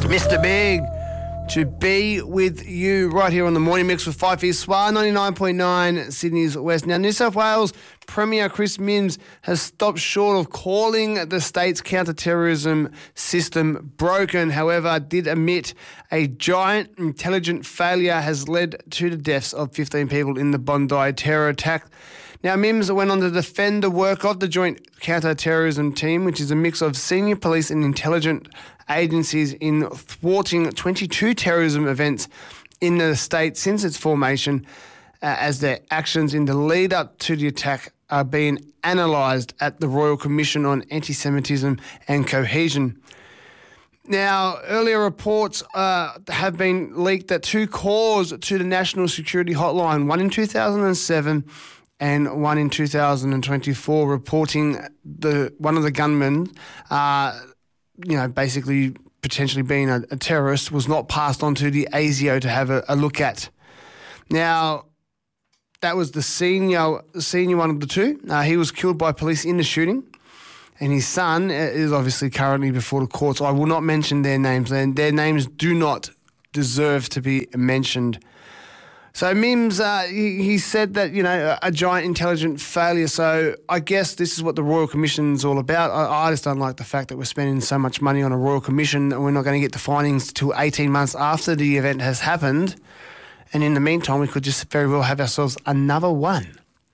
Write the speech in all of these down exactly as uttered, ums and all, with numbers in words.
Mister Big, to be with you right here on the Morning Mix with Five East Swa, ninety-nine point nine Sydney's West. Now, New South Wales Premier Chris Minns has stopped short of calling the state's counter-terrorism system broken. However, did admit a giant intelligent failure has led to the deaths of fifteen people in the Bondi terror attack. Now, Mims went on to defend the work of the Joint Counter-Terrorism Team, which is a mix of senior police and intelligence agencies in thwarting twenty-two terrorism events in the state since its formation, uh, as their actions in the lead-up to the attack are being analysed at the Royal Commission on Anti-Semitism and Cohesion. Now, earlier reports uh, have been leaked that two calls to the National Security Hotline, one in two thousand seven and one in two thousand twenty-four, reporting the one of the gunmen, uh, you know, basically potentially being a, a terrorist, was not passed on to the A S I O to have a, a look at. Now, that was the senior senior one of the two. Uh, he was killed by police in the shooting, and his son is obviously currently before the courts. I will not mention their names, and their names do not deserve to be mentioned. So Mims, uh, he, he said that, you know, a, a giant intelligent failure. So I guess this is what the Royal Commission's all about. I, I just don't like the fact that we're spending so much money on a Royal Commission and we're not going to get the findings till eighteen months after the event has happened. And in the meantime, we could just very well have ourselves another one.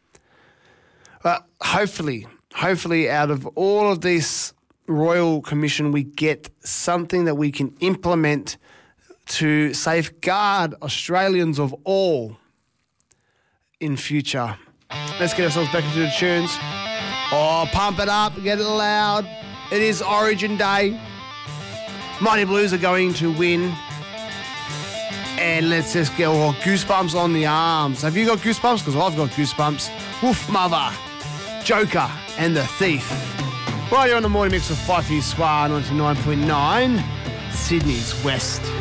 But hopefully, hopefully out of all of this Royal Commission, we get something that we can implement to safeguard Australians of all in future. Let's get ourselves back into the tunes. Oh, pump it up, get it loud. It is Origin Day. Mighty Blues are going to win. And let's just get all goosebumps on the arms. Have you got goosebumps? Because I've got goosebumps. Wolf Mother, Joker, and the Thief. Right here on the Morning Mix with Five East Swa, ninety-nine point nine Sydney's West.